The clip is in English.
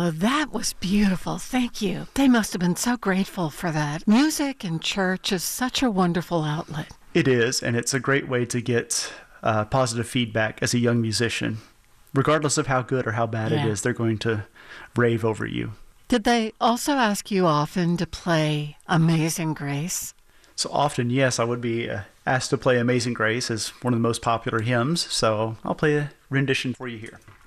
Oh, that was beautiful. Thank you. They must have been so grateful for that. Music and church is such a wonderful outlet. It is, and it's a great way to get positive feedback as a young musician. Regardless of how good or how bad it is, they're going to rave over you. Did they also ask you often to play Amazing Grace? So often, yes, I would be asked to play Amazing Grace as one of the most popular hymns, so I'll play a rendition for you here.